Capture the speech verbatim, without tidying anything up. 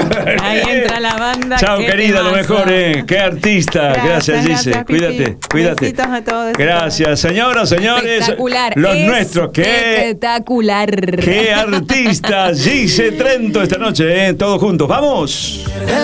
Ahí entra la banda. Chao, querida, lo mejor, ¿eh? Qué artista. Gracias, Gracias, Gise. gracias, Cuídate, Pipi. cuídate. Besitos a todos. Gracias, señoras, señores. Espectacular. Los nuestros. Qué, Espectacular. qué artista. Gise Trento esta noche, ¿eh? Todos juntos. ¡Vamos!